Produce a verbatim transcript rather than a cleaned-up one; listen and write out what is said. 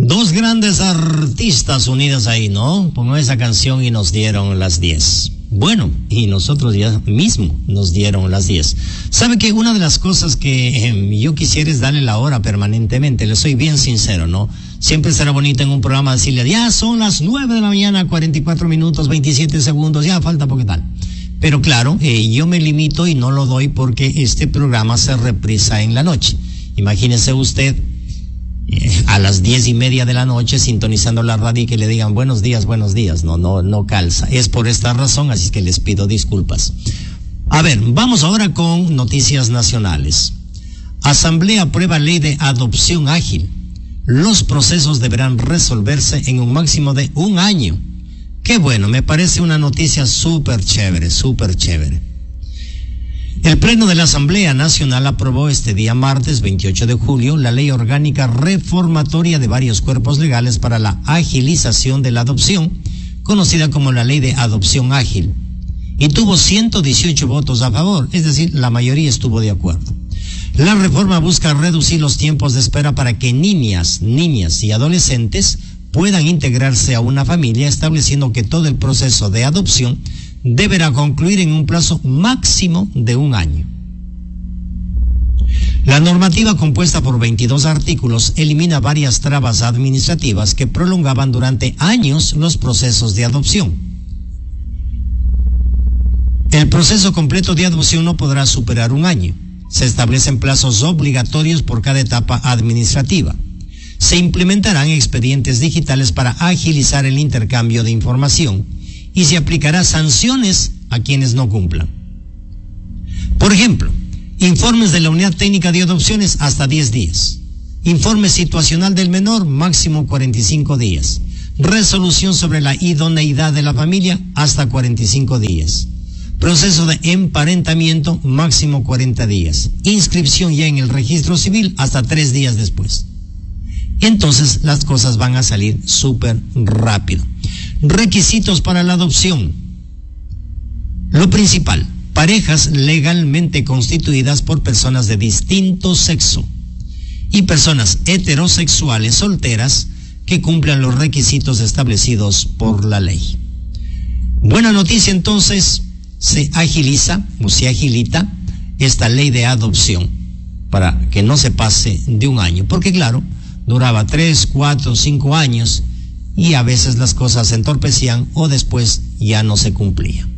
Dos grandes artistas unidas ahí, ¿no? Pongo esa canción y nos dieron las diez. Bueno, y nosotros ya mismo nos dieron las diez. ¿Sabe que una de las cosas que eh, yo quisiera es darle la hora permanentemente? Le soy bien sincero, ¿no? Siempre será bonito en un programa decirle, ya son las nueve de la mañana, cuarenta y cuatro minutos, veintisiete segundos, ya falta poco tal. Pero claro, eh, yo me limito y no lo doy porque este programa se reprisa en la noche. Imagínese usted eh, a las diez y media de la noche sintonizando la radio y que le digan buenos días, buenos días. No, no, no calza. Es por esta razón, así que les pido disculpas. A ver, vamos ahora con noticias nacionales. Asamblea aprueba ley de adopción ágil. Los procesos deberán resolverse en un máximo de un año. Qué bueno, me parece una noticia súper chévere, súper chévere. El Pleno de la Asamblea Nacional aprobó este día martes veintiocho de julio la ley orgánica reformatoria de varios cuerpos legales para la agilización de la adopción, conocida como la Ley de Adopción Ágil, y tuvo ciento dieciocho votos a favor, es decir, la mayoría estuvo de acuerdo. La reforma busca reducir los tiempos de espera para que niñas, niñas y adolescentes puedan integrarse a una familia, estableciendo que todo el proceso de adopción deberá concluir en un plazo máximo de un año. La normativa, compuesta por veintidós artículos, elimina varias trabas administrativas que prolongaban durante años los procesos de adopción. El proceso completo de adopción no podrá superar un año. Se establecen plazos obligatorios por cada etapa administrativa. Se implementarán expedientes digitales para agilizar el intercambio de información y se aplicará sanciones a quienes no cumplan. Por ejemplo, informes de la Unidad Técnica de Adopciones hasta diez días. Informe situacional del menor máximo cuarenta y cinco días. Resolución sobre la idoneidad de la familia hasta cuarenta y cinco días. Proceso de emparentamiento máximo cuarenta días. Inscripción ya en el registro civil hasta tres días después. Entonces las cosas van a salir súper rápido. Requisitos para la adopción. Lo principal, parejas legalmente constituidas por personas de distinto sexo y personas heterosexuales solteras que cumplan los requisitos establecidos por la ley. Buena noticia entonces, se agiliza o se agilita esta ley de adopción para que no se pase de un año, porque claro, duraba tres, cuatro, cinco años y a veces las cosas se entorpecían o después ya no se cumplían.